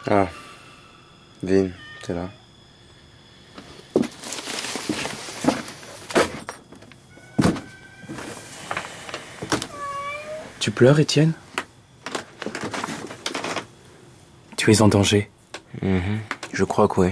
Ah, Vin, t'es là. Tu pleures, Étienne? Tu es en danger. Je crois que oui.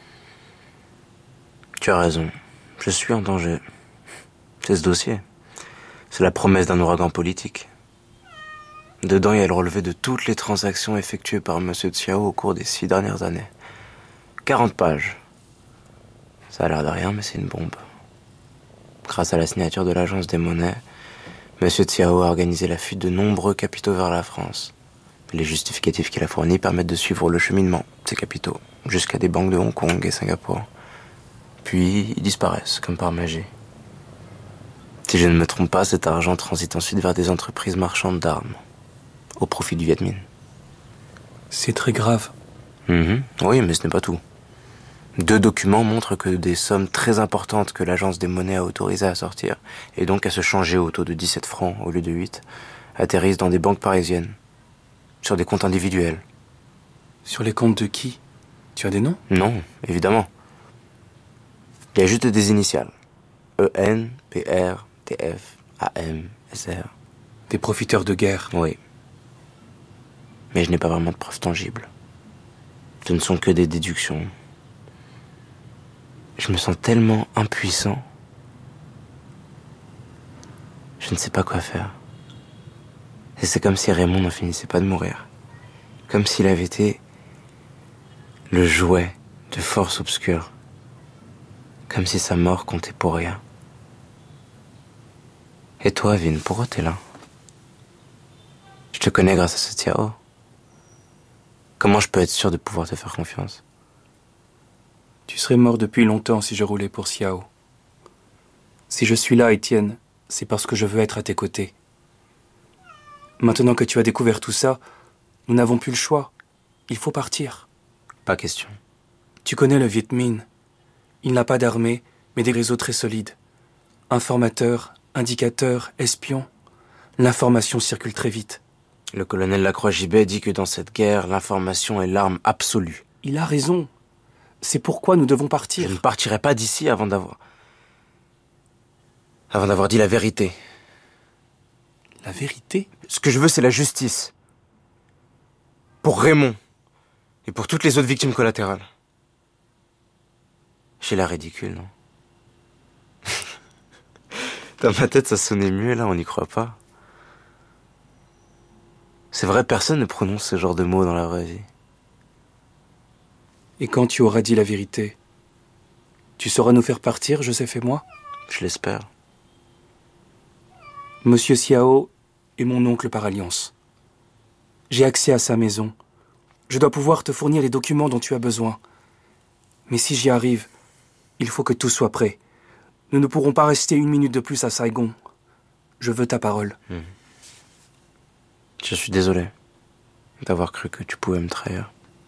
Tu as raison. Je suis en danger. C'est ce dossier. C'est la promesse d'un ouragan politique. Dedans, il y a le relevé de toutes les transactions effectuées par M. Tsiao au cours des 6 dernières années. 40 pages. Ça a l'air de rien, mais c'est une bombe. Grâce à la signature de l'Agence des monnaies, M. Tsiao a organisé la fuite de nombreux capitaux vers la France. Les justificatifs qu'il a fournis permettent de suivre le cheminement de ces capitaux jusqu'à des banques de Hong Kong et Singapour. Puis, ils disparaissent, comme par magie. Si je ne me trompe pas, cet argent transite ensuite vers des entreprises marchandes d'armes, au profit du Viet Minh. C'est très grave. Oui, mais ce n'est pas tout. 2 documents montrent que des sommes très importantes que l'Agence des monnaies a autorisées à sortir, et donc à se changer au taux de 17 francs au lieu de 8, atterrissent dans des banques parisiennes, sur des comptes individuels. Sur les comptes de qui? Tu as des noms? Non, évidemment. Il y a juste des initiales. EN, PR, TF, AM, SR. Des profiteurs de guerre. Oui. Mais je n'ai pas vraiment de preuves tangibles. Ce ne sont que des déductions. Je me sens tellement impuissant. Je ne sais pas quoi faire. Et c'est comme si Raymond n'en finissait pas de mourir. Comme s'il avait été le jouet de forces obscures. Comme si sa mort comptait pour rien. Et toi, Vin, pourquoi t'es là? Je te connais grâce à ce Tsiao. Comment je peux être sûr de pouvoir te faire confiance? Tu serais mort depuis longtemps si je roulais pour Xiao. Si je suis là, Étienne, c'est parce que je veux être à tes côtés. Maintenant que tu as découvert tout ça, nous n'avons plus le choix. Il faut partir. Pas question. Tu connais le Viet Minh. Il n'a pas d'armée, mais des réseaux très solides. Informateurs, indicateurs, espions. L'information circule très vite. Le colonel Lacroix-Gibet dit que dans cette guerre, l'information est l'arme absolue. Il a raison. C'est pourquoi nous devons partir. Je ne partirai pas d'ici avant d'avoir dit la vérité. La vérité? Ce que je veux, c'est la justice. Pour Raymond. Et pour toutes les autres victimes collatérales. J'ai l'air ridicule, non? Dans ma tête, ça sonnait mieux, là, on n'y croit pas. C'est vrai, personne ne prononce ce genre de mots dans la vraie vie. Et quand tu auras dit la vérité, tu sauras nous faire partir, Joseph et moi? Je l'espère. Monsieur Xiao est mon oncle par alliance. J'ai accès à sa maison. Je dois pouvoir te fournir les documents dont tu as besoin. Mais si j'y arrive, il faut que tout soit prêt. Nous ne pourrons pas rester 1 minute de plus à Saigon. Je veux ta parole. Je suis désolé d'avoir cru que tu pouvais me trahir.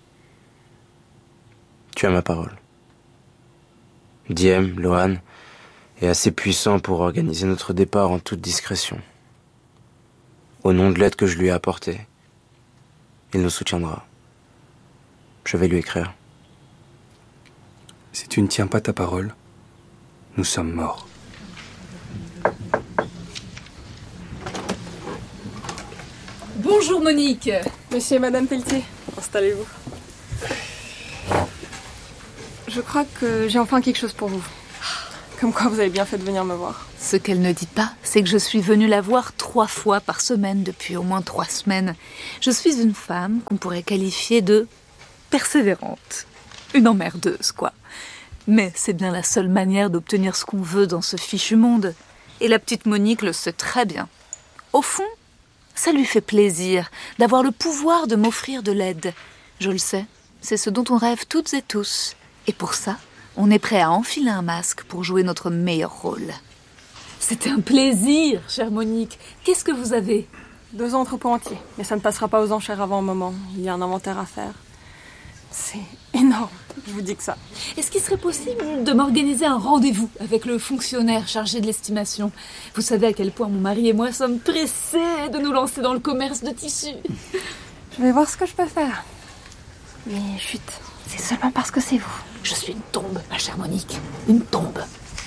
Tu as ma parole. Diem, Lohan, est assez puissant pour organiser notre départ en toute discrétion. Au nom de l'aide que je lui ai apportée, il nous soutiendra. Je vais lui écrire. Si tu ne tiens pas ta parole, nous sommes morts. Bonjour Monique. Monsieur et Madame Pelletier, installez-vous. Je crois que j'ai enfin quelque chose pour vous. Comme quoi vous avez bien fait de venir me voir. Ce qu'elle ne dit pas, c'est que je suis venue la voir 3 fois par semaine depuis au moins 3 semaines. Je suis une femme qu'on pourrait qualifier de persévérante. Une emmerdeuse, quoi. Mais c'est bien la seule manière d'obtenir ce qu'on veut dans ce fichu monde. Et la petite Monique le sait très bien. Au fond, ça lui fait plaisir d'avoir le pouvoir de m'offrir de l'aide. Je le sais, c'est ce dont on rêve toutes et tous. Et pour ça, on est prêt à enfiler un masque pour jouer notre meilleur rôle. C'était un plaisir, chère Monique. Qu'est-ce que vous avez? 2 entrepôts entiers, mais ça ne passera pas aux enchères avant un moment. Il y a un inventaire à faire. C'est énorme, je vous dis que ça. Est-ce qu'il serait possible de m'organiser un rendez-vous avec le fonctionnaire chargé de l'estimation? Vous savez à quel point mon mari et moi sommes pressés de nous lancer dans le commerce de tissus. Je vais voir ce que je peux faire. Mais chut, c'est seulement parce que c'est vous. Je suis une tombe, ma chère Monique. Une tombe.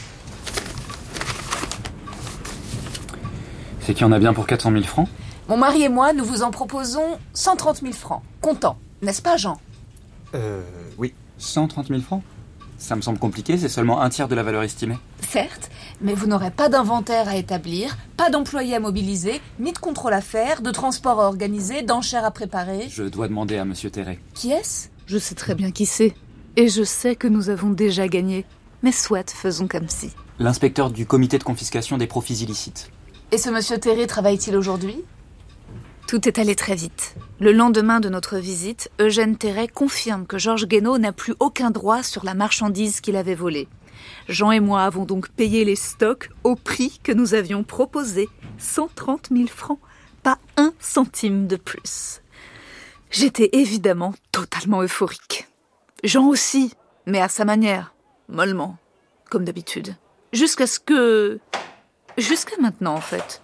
C'est qu'il y en a bien pour 400 000 francs? Mon mari et moi, nous vous en proposons 130 000 francs. Comptant, n'est-ce pas, Jean? Oui. 130 000 francs? Ça me semble compliqué, c'est seulement un tiers de la valeur estimée. Certes, mais vous n'aurez pas d'inventaire à établir, pas d'employés à mobiliser, ni de contrôle à faire, de transport à organiser, d'enchères à préparer. Je dois demander à Monsieur Terret. Qui est-ce? Je sais très bien qui c'est. Et je sais que nous avons déjà gagné. Mais soit, faisons comme si. L'inspecteur du comité de confiscation des profits illicites. Et ce monsieur Terret travaille-t-il aujourd'hui? Tout est allé très vite. Le lendemain de notre visite, Eugène Terret confirme que Georges Guénaud n'a plus aucun droit sur la marchandise qu'il avait volée. Jean et moi avons donc payé les stocks au prix que nous avions proposé, 130 000 francs, pas un centime de plus. J'étais évidemment totalement euphorique. Jean aussi, mais à sa manière, mollement, comme d'habitude. Jusqu'à maintenant, en fait.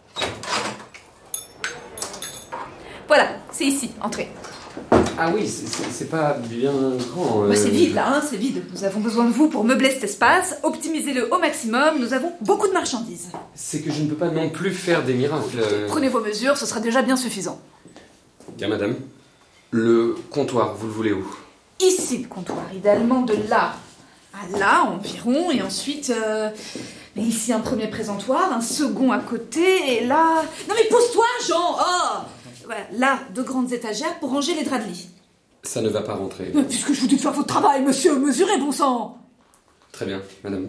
Voilà, c'est ici, entrez. Ah oui, c'est pas bien grand. C'est vide là, c'est vide. Nous avons besoin de vous pour meubler cet espace, optimiser-le au maximum. Nous avons beaucoup de marchandises. C'est que je ne peux pas non plus faire des miracles. Prenez vos mesures, ce sera déjà bien suffisant. Bien, madame. Le comptoir, vous le voulez où? Ici le comptoir, idéalement de là à là environ, et ensuite ici un premier présentoir, un second à côté, et là... Non mais pose-toi, Jean. Oh voilà, là, 2 grandes étagères pour ranger les draps de lit. Ça ne va pas rentrer. Mais puisque je vous dis de faire votre travail, monsieur, mesurez, bon sang. Très bien, madame.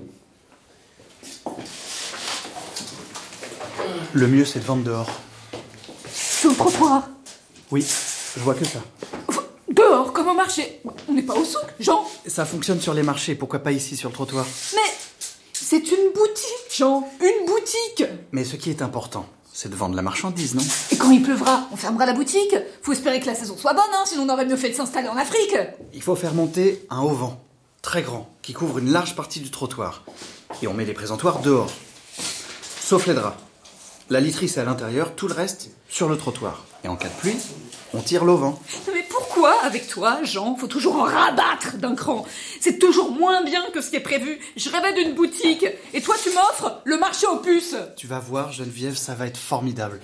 Le mieux, c'est de vendre dehors. Sur le trottoir. Oui, je vois que ça. Dehors, comme au marché. On n'est pas au souk, Jean. Ça fonctionne sur les marchés, pourquoi pas ici, sur le trottoir? Mais c'est une boutique, Jean. Une boutique. Mais ce qui est important, c'est de vendre la marchandise, non? Et quand il pleuvra, on fermera la boutique. Faut espérer que la saison soit bonne, sinon on aurait mieux fait de s'installer en Afrique. Il faut faire monter un auvent, très grand, qui couvre une large partie du trottoir. Et on met les présentoirs dehors. Sauf les draps. La literie, c'est à l'intérieur, tout le reste, sur le trottoir. Et en cas de pluie, on tire l'auvent. Mais pourquoi, avec toi, Jean, faut toujours en rabattre d'un cran? C'est toujours moins bien que ce qui est prévu. Je rêvais d'une boutique. Et toi, tu m'offres le marché aux puces. Tu vas voir, Geneviève, ça va être formidable.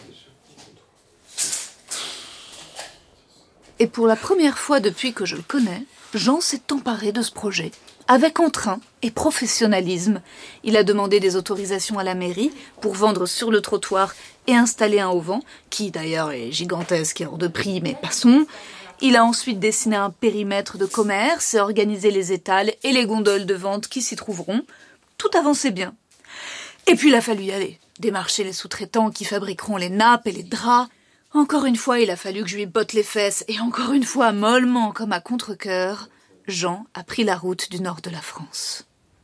Et pour la première fois depuis que je le connais, Jean s'est emparé de ce projet. Avec entrain et professionnalisme, il a demandé des autorisations à la mairie pour vendre sur le trottoir et installer un auvent, qui d'ailleurs est gigantesque et hors de prix, mais passons. Il a ensuite dessiné un périmètre de commerce et organisé les étals et les gondoles de vente qui s'y trouveront. Tout avançait bien. Et puis il a fallu y aller, démarcher les sous-traitants qui fabriqueront les nappes et les draps. Encore une fois, il a fallu que je lui botte les fesses, et encore une fois, mollement comme à contre-cœur, Jean a pris la route du nord de la France.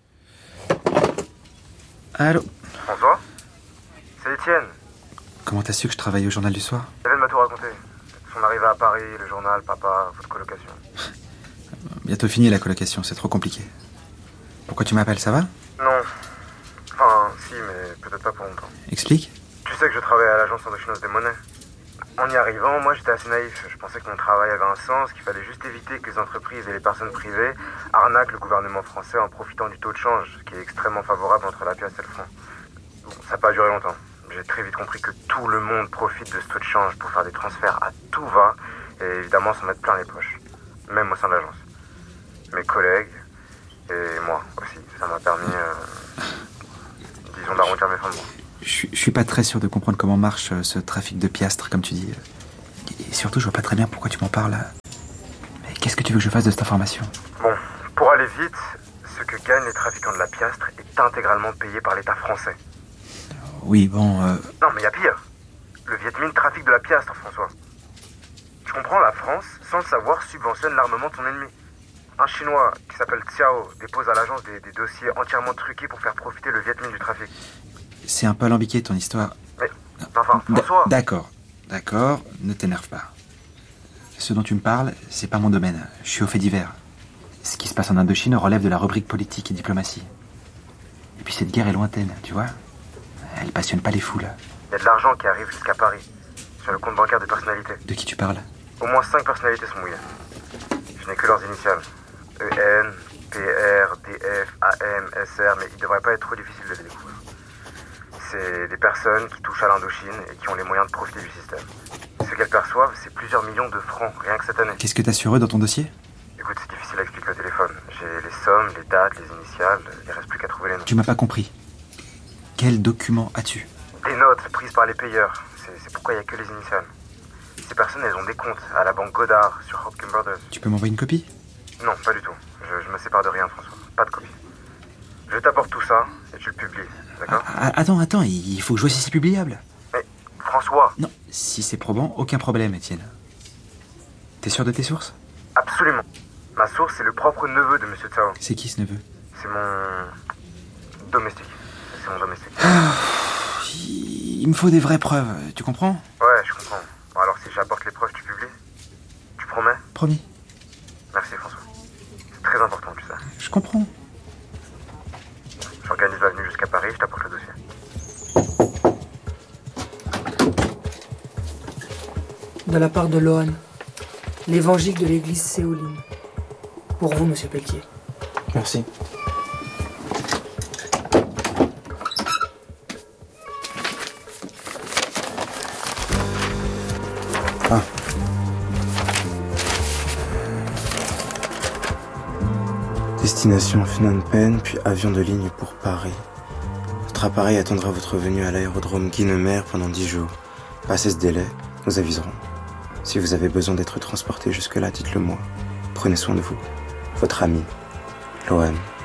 Allô? François? C'est Étienne. Comment t'as su que je travaille au journal du soir? Hélène m'a tout raconté. Son arrivée à Paris, le journal, papa, votre colocation. Bientôt fini la colocation, c'est trop compliqué. Pourquoi tu m'appelles, ça va? Non. Enfin, si, mais peut-être pas pour longtemps. Explique. Tu sais que je travaille à l'agence indochinoise des monnaies. En y arrivant, moi j'étais assez naïf. Je pensais que mon travail avait un sens, qu'il fallait juste éviter que les entreprises et les personnes privées arnaquent le gouvernement français en profitant du taux de change, qui est extrêmement favorable entre la pièce et le franc. Bon, ça n'a pas duré longtemps. J'ai très vite compris que tout le monde profite de ce taux de change pour faire des transferts à tout va, et évidemment s'en mettre plein les poches. Même au sein de l'agence. Mes collègues, et moi aussi. Ça m'a permis, disons, d'arrondir mes fins de mois. Je suis pas très sûr de comprendre comment marche ce trafic de piastres, comme tu dis. Et surtout, je vois pas très bien pourquoi tu m'en parles. Mais qu'est-ce que tu veux que je fasse de cette information? Bon, pour aller vite, ce que gagnent les trafiquants de la piastre est intégralement payé par l'État français. Oui, bon... Non, mais il y a pire. Le Viet Minh trafique de la piastre, François. Tu comprends, la France, sans le savoir, subventionne l'armement de son ennemi. Un Chinois qui s'appelle Xiao dépose à l'agence des dossiers entièrement truqués pour faire profiter le Viet Minh du trafic. C'est un peu alambiqué, ton histoire. Mais, enfin, François... D'accord, ne t'énerve pas. Ce dont tu me parles, c'est pas mon domaine. Je suis au fait divers. Ce qui se passe en Indochine relève de la rubrique politique et diplomatie. Et puis cette guerre est lointaine, tu vois. Elle passionne pas les foules. Il y a de l'argent qui arrive jusqu'à Paris, sur le compte bancaire de personnalités. De qui tu parles? Au moins 5 personnalités sont mouillées. Je Je n'ai que leurs initiales. EN, PR, DF, AM, SR, mais il devrait pas être trop difficile de les découvrir. C'est des personnes qui touchent à l'Indochine et qui ont les moyens de profiter du système. Ce qu'elles perçoivent, c'est plusieurs millions de francs, rien que cette année. Qu'est-ce que t'as sur eux dans ton dossier? Écoute, c'est difficile à expliquer au téléphone. J'ai les sommes, les dates, les initiales, il reste plus qu'à trouver les noms. Tu m'as pas compris. Quel document as-tu? Des notes prises par les payeurs. C'est pourquoi il n'y a que les initiales. Ces personnes, elles ont des comptes à la banque Godard, sur Hopkins Brothers. Tu peux m'envoyer une copie? Non, pas du tout. Je me sépare de rien, François. Pas de copie. Je t'apporte tout ça et tu le publies, d'accord? Attends, il faut que je vois si c'est publiable. Mais, François! Non, si c'est probant, aucun problème, Étienne. T'es sûr de tes sources? Absolument. Ma source, c'est le propre neveu de Monsieur Tsao. C'est qui ce neveu? C'est mon... domestique. C'est mon domestique. Il me faut des vraies preuves, tu comprends? Ouais, je comprends. Bon, alors si j'apporte les preuves, tu publies? Tu promets? Promis. Merci, François. C'est très important, tu sais. Je comprends. J'organise la venue jusqu'à Paris, je t'apporte le dossier. De la part de Lohan, l'évangile de l'église Séoline. Pour vous, monsieur Pelletier. Merci. Ah. Destination Phnom Penh, puis avion de ligne pour Paris. Votre appareil attendra votre venue à l'aérodrome Guinemer pendant 10 jours. Passé ce délai, nous aviserons. Si vous avez besoin d'être transporté jusque-là, dites-le moi. Prenez soin de vous. Votre ami, Lohan.